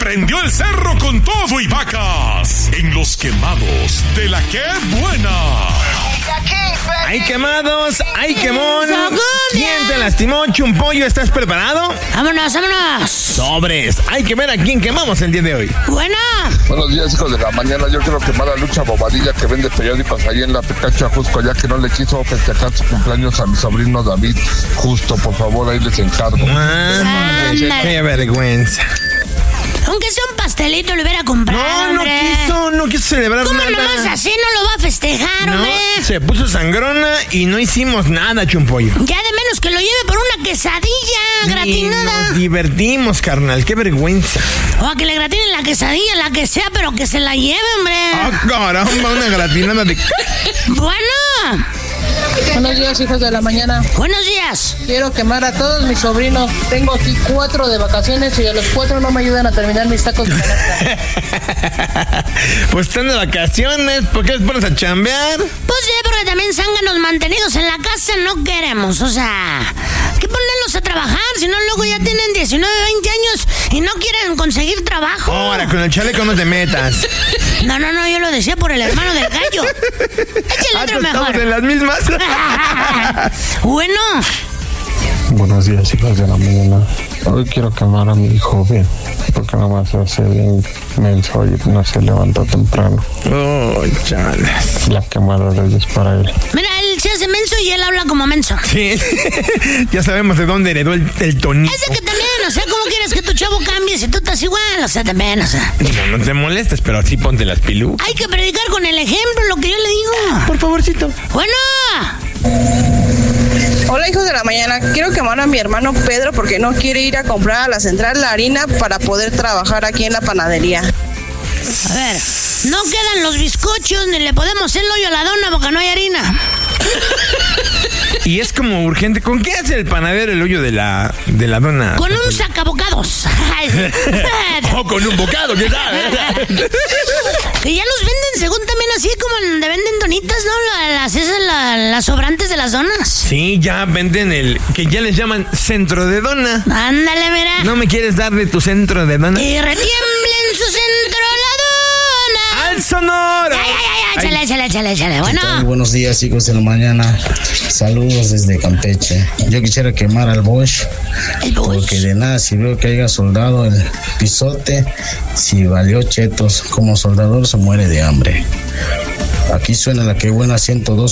prendió el cerro con todo y vacas en los quemados de la que buena. ¡Hay quemados! ¡Hay quemón! ¿Quién te lastimó, Chumpollo? ¿Estás preparado? ¡Vámonos, vámonos! Sobres. Hay que ver a quién quemamos el día de hoy. ¡Buena! Buenos días, hijos de la mañana. Yo quiero quemar a Lucha Bobadilla, que vende periódicos ahí en la Picacho Ajusco, ya que no le quiso festejar su cumpleaños a mi sobrino David. Justo, por favor, ahí les encargo. ¡Qué vergüenza! Aunque sea un pastelito lo hubiera comprado. No quiso celebrar ¿Cómo nada. nomás así no lo va a festejar, hombre? Se puso sangrona y no hicimos nada, Chumpollo. Ya de menos que lo lleve por una quesadilla gratinada. Nos divertimos, carnal, qué vergüenza. O a que le gratinen la quesadilla, la que sea, pero que se la lleve, hombre. ¡Ah, caramba! Una gratinada de... Bueno. Buenos días, hijos de la mañana. Buenos días. Quiero quemar a todos mis sobrinos. Tengo aquí 4 de vacaciones y a los 4 no me ayudan a terminar mis tacos de canasta. Pues están de vacaciones, ¿por qué les pones a chambear? Pues sí, porque también zánganos mantenidos en la casa no queremos, o sea, hay que ponerlos a trabajar, si no luego ya tienen 19, 20 años y no quieren conseguir trabajo. Ahora, con el chaleco no te metas. No, yo lo decía por el hermano del gallo. Échale otro mejor. ¿Estamos en las mismas? Bueno. Buenos días, hijos de la mañana. Hoy quiero quemar a mi joven, porque nada más se hace bien menso y no se levanta temprano. Oh, chalas. La quemada de hoy es para él. Mira, él se hace menso y él habla como menso. Sí, ya sabemos de dónde heredó el tonito. Ese que también, o sea, ¿cómo quieres que tu chavo cambie si tú estás igual? O sea, también, o sea. No te molestes, pero así ponte las pilucas. Hay que predicar con el ejemplo, lo que yo le digo. Por favorcito. Bueno. Hola, hijos de la mañana. Quiero quemar a mi hermano Pedro porque no quiere ir a comprar a la central la harina para poder trabajar aquí en la panadería. A ver, no quedan los bizcochos ni le podemos hacer el hoyo a la dona porque no hay harina. Y es como urgente. ¿Con qué hace el panadero el hoyo de la dona? Con un sacabocados. O con un bocado, ¿qué tal? Que ya los venden según también así como donde venden donitas, ¿no? Las sobrantes de las donas. Sí, ya venden que ya les llaman centro de dona. Ándale, mira. ¿No me quieres dar de tu centro de dona? Y retiembla en su centro la dona. ¡Al Sonora! Échale. Bueno. Buenos días, hijos de la mañana. Saludos desde Campeche. Yo quisiera quemar al Bosch. Porque de nada sirvió que haya soldado el pisote si valió chetos. Como soldador se muere de hambre. Aquí suena la que buena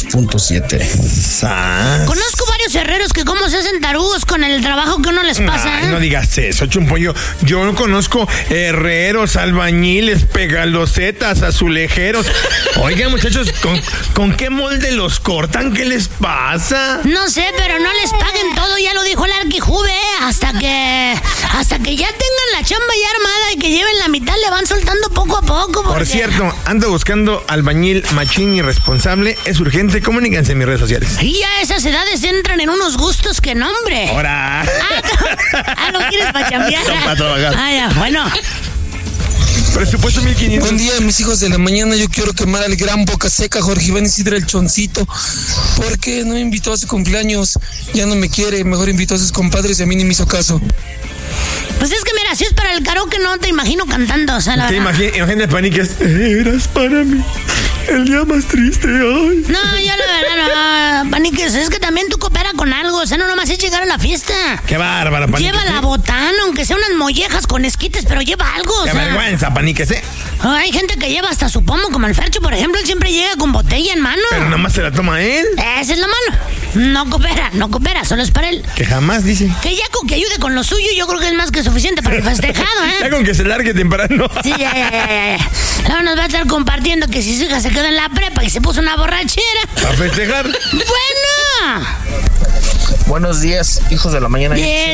102.7. Conozco varios herreros que cómo se hacen tarugos con el trabajo que uno les pasa. Ay, no digas eso, Chumpollo. Yo no conozco herreros, albañiles, pegalosetas, azulejeros. Oigan, muchachos, ¿con qué molde los cortan? ¿Qué les pasa? No sé, pero no les paguen todo, ya lo dijo el Arquijuve, hasta que ya tengan la chamba ya armada y que lleven la mitad, le van soltando poco a poco. Por cierto, ando buscando albañil machín irresponsable. Es urgente, comuníquense en mis redes sociales. Y ya esas edades entran en unos gustos que nombre. ¡Hora! ¿No quieres para chambear? No, para trabajar. Ya, bueno. Presupuesto 1,500. Buen día, mis hijos de la mañana. Yo quiero quemar al gran Boca Seca, Jorge Iván Isidro el Choncito, porque no me invitó a su cumpleaños. Ya no me quiere, mejor invitó a sus compadres y a mí ni me hizo caso. Pues es que mira, si es para el karaoke no te imagino cantando, o sea, la verdad. Imagínate, Paniques. Eras para mí el día más triste hoy. No, ya la verdad no, Paniques, es que también tú coopera con algo, o sea, no nomás es llegar a la fiesta. Qué bárbara, Paniques. Lleva la botana, aunque sea unas mollejas con esquites, pero lleva algo, Qué vergüenza, Paniques, Hay gente que lleva hasta su pomo, como el Fercho, por ejemplo, él siempre llega con botella en mano. Pero nomás se la toma él. Esa es la mano. No coopera, solo es para él. Que jamás dice. Que ya con que ayude con lo suyo, yo creo que es más que suficiente para el festejado, Ya con que se largue temprano. Sí, ya. Luego nos va a estar compartiendo que si su hija se quedó en la prepa y se puso una borrachera. A festejar. Bueno. Buenos días, hijos de la mañana.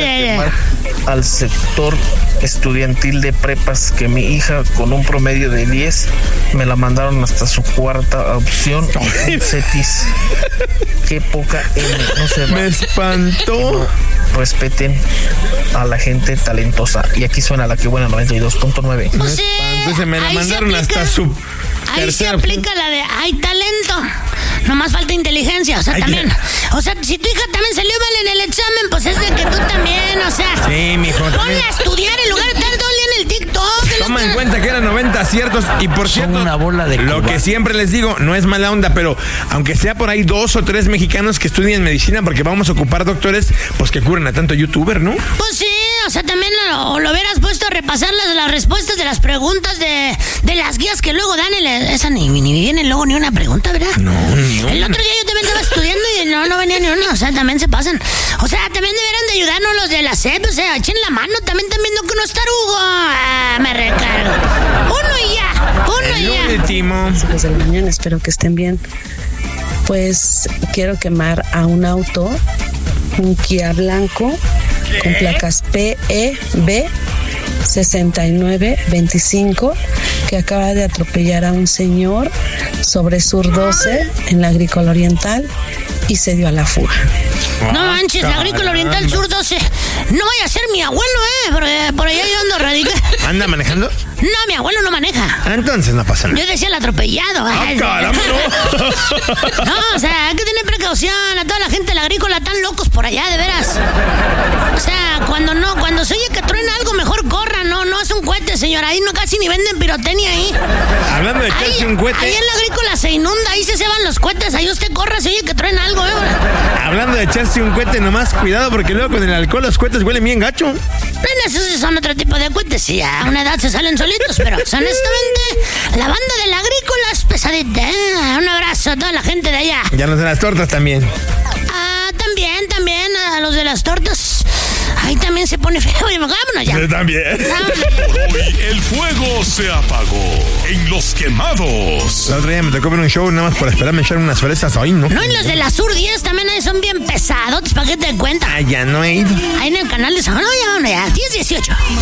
Al sector estudiantil de prepas, que mi hija con un promedio de 10 me la mandaron hasta su cuarta opción, un CETIS. Qué poca M, no se va. Me espantó. No, respeten a la gente talentosa. Y aquí suena la que buena 92.9. O sea, entonces me la mandaron hasta su ahí se aplica la de hay talento, nomás falta inteligencia, o sea, también. O sea, si tu hija también salió mal en el examen, pues es de que tú también, o sea. Sí, mijo. Ponla a estudiar en lugar de estar todo el día en el TikTok, en en cuenta que eran 90 aciertos. Y por cierto, una bola de lo que siempre les digo, no es mala onda, pero aunque sea por ahí 2 o 3 mexicanos que estudian medicina, porque vamos a ocupar doctores, pues que curen a tanto youtuber, ¿no? Pues sí, o sea, también lo hubieras puesto a repasar las respuestas de las preguntas de las guías que luego dan. Esa ni viene luego ni una pregunta, ¿verdad? No. El otro día yo también estaba estudiando y no venía ni una. O sea, también se pasan. O sea, también deberían de ayudarnos los de la SEP. O sea, echen la mano. También están viendo que no está Hugo. Me recargo. Uno y ya. El último. Hijos de la mañana, espero que estén bien. Pues quiero quemar a un auto, un Kia blanco, con placas PEB 6925, que acaba de atropellar a un señor sobre Sur 12 en la Agrícola Oriental y se dio a la fuga. No manches, la Agrícola Oriental Sur 12. No vaya a ser mi abuelo, porque por allá yo ando radical. ¿Anda manejando? No, mi abuelo no maneja. Entonces no pasa nada. Yo decía el atropellado. Caramba, no. No, o sea, hay que tener precaución. A toda la gente de la Agrícola tan locos por allá, de veras. O sea, cuando se oye que truena algo, mejor corra. No es un cohete, señora. Ahí no casi ni venden pirotecnia ahí. Hablando de echarse un cohete. Ahí en la Agrícola se inunda, ahí se ceban los cohetes. Ahí usted corra, se oye que truena algo, Hablando de echarse un cohete, nomás cuidado, porque luego con el alcohol los cohetes huelen bien gacho. Bueno, esos son otro tipo de cohetes. Sí, a una edad se salen solitos, pero honestamente, la banda de la Agrícola es pesadita. Un abrazo a toda la gente de allá. Ya los de las tortas también. También a los de las tortas. Ahí también se pone feo. Vámonos ya. Yo también. Por hoy el fuego se apagó en Los Quemados. La otra día me tocó ver un show nada más por esperarme echar unas fresas hoy, ¿no? No, y los de la Sur 10 también ahí son bien pesados. ¿Para qué te cuentan? Ya no he ido. Ahí en el canal de San Juan. No, ya, 10-18.